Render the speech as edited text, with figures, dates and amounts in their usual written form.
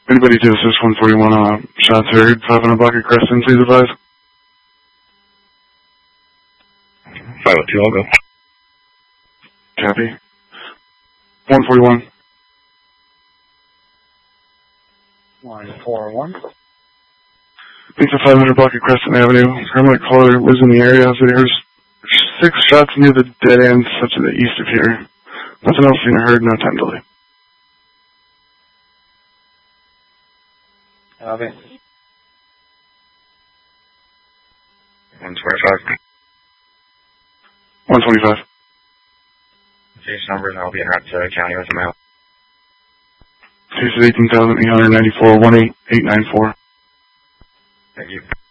Anybody to assist 141 shots heard, 500 block of Creston, please advise. 502, I'll go. Copy. 141. 141. It's a 500 block of Creston Avenue. Paramedic caller lives in the area. So there's 6 shots near the dead end, such to the east of here. Nothing else seen or heard, no time delay. Copy. 125. 125. These numbers, I'll be in route to county with them out. Case is 18,894, 18894. Thank you.